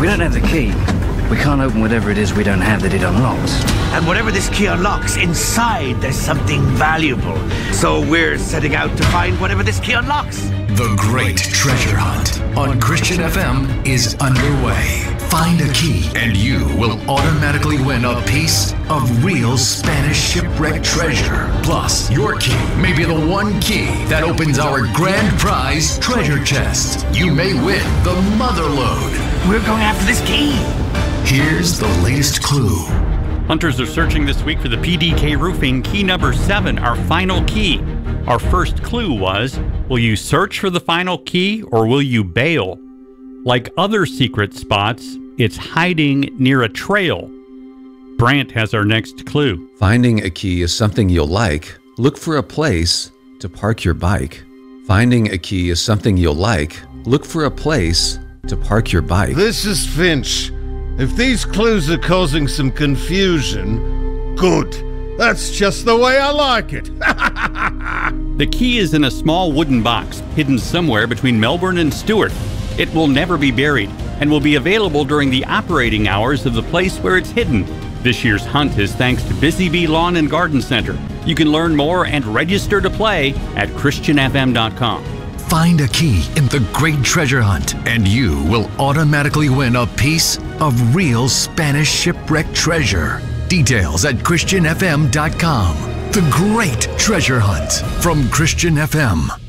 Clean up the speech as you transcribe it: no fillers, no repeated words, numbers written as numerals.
we don't have the key, we can't open whatever it is we don't have that it unlocks. And whatever this key unlocks, inside there's something valuable. So we're setting out to find whatever this key unlocks. The Great Treasure Hunt on Christian FM is underway. Find a key and you will automatically win a piece of real Spanish shipwreck treasure. Plus, your key may be the one key that opens our grand prize treasure chest. You may win the Motherlode. We're going after this key. Here's the latest clue. Hunters are searching this week for the PDK Roofing key number 7, our final key. Our first clue was, will you search for the final key or will you bail? Like other secret spots, it's hiding near a trail. Brant has our next clue. Finding a key is something you'll like. Look for a place to park your bike. Finding a key is something you'll like. Look for a place to park your bike. This is Finch. If these clues are causing some confusion, good. That's just the way I like it. The key is in a small wooden box, hidden somewhere between Melbourne and Stewart. It will never be buried and will be available during the operating hours of the place where it's hidden. This year's hunt is thanks to Busy Bee Lawn and Garden Center. You can learn more and register to play at christianfm.com. Find a key in the Great Treasure Hunt, and you will automatically win a piece of real Spanish shipwreck treasure. Details at christianfm.com. The Great Treasure Hunt from Christian FM.